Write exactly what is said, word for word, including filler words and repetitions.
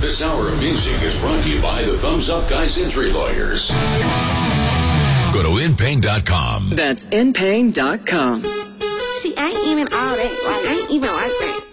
This hour of music is brought to you by the Thumbs Up Guys Injury Lawyers. Go to in pain dot com. That's in pain dot com. She ain't even all that. Like, ain't even like that.